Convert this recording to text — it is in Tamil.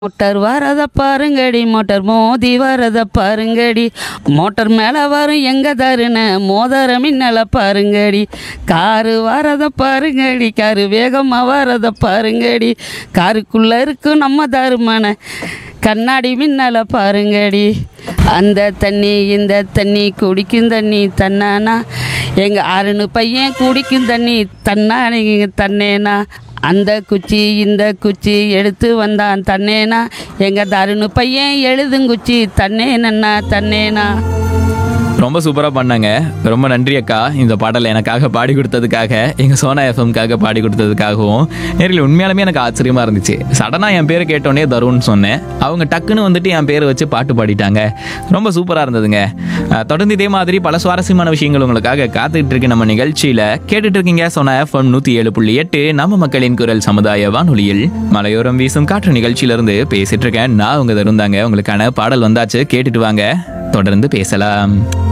மோட்டார் வரத பாருங்கடி, மோட்டார் மோதி வரத பாருங்கடி, மோட்டார் மேலே வரும் எங்க தருண மோதர மின்னல பாருங்கடி, காரு வரத பாருங்கடி, காரு வேகமாக வரத பாருங்கடி, காருக்குள்ளே இருக்கும் நம்ம தருமனை கண்ணாடி மின்னல பாருங்கடி. அந்த தண்ணி இந்த தண்ணி குடிக்கும் தண்ணி தன்னானா, எங்கள் அருணு பையன் குடிக்கும் தண்ணி தன்னானே தன்னேனா, அந்த குச்சி இந்த குச்சி எடுத்து வந்தான் தன்னேனா, எங்கள் தருணு பையன் எழுதுங்குச்சி தன்னேனண்ணா தன்னேனா. ரொம்ப சூப்பராக பண்ணாங்க. ரொம்ப நன்றி அக்கா, இந்த பாடலை எனக்காக பாடி கொடுத்ததுக்காக, எங்கள் சோனா எஃப்எம்காக பாடி கொடுத்ததுக்காகவும். நேரில் உண்மையாலுமே எனக்கு ஆச்சரியமாக இருந்துச்சு. சடனாக என் பேரை கேட்டோன்னே தருண்னு சொன்னேன், அவங்க டக்குன்னு வந்துட்டு என் பேரை வச்சு பாட்டு பாடிட்டாங்க. ரொம்ப சூப்பராக இருந்ததுங்க. தொடர்ந்து இதே மாதிரி பல சுவாரஸ்யமான விஷயங்கள் உங்களுக்காக காத்துக்கிட்டு இருக்கு நம்ம நிகழ்ச்சியில். கேட்டுட்டு இருக்கீங்க சோனா எஃப்எம் 107.8 நம்ம மக்களின் குரல் சமுதாய வானொலியில் மலையோரம் வீசும் காற்று நிகழ்ச்சியிலிருந்து பேசிட்டு இருக்கேன். நான் உங்க தருந்தாங்க. உங்களுக்கான பாடல் வந்தாச்சு, கேட்டுட்டு வாங்க, தொடர்ந்து பேசலாம்.